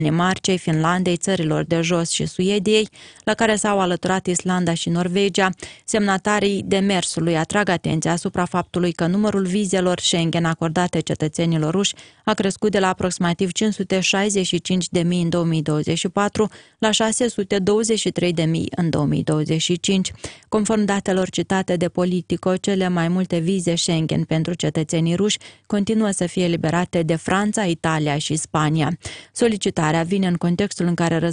Danemarcei, Finlandei, țărilor de jos și Suediei, la care s-au alăturat Islanda și Norvegia, semnatarii demersului atrag atenția asupra faptului că numărul vizelor Schengen acordate cetățenilor ruși a crescut de la aproximativ 565.000 în 2024 la 623.000 în 2025. Conform datelor citate de Politico, cele mai multe vize Schengen pentru cetățenii ruși continuă să fie eliberate de Franța, Italia și Spania. Solicitarea vine în contextul în care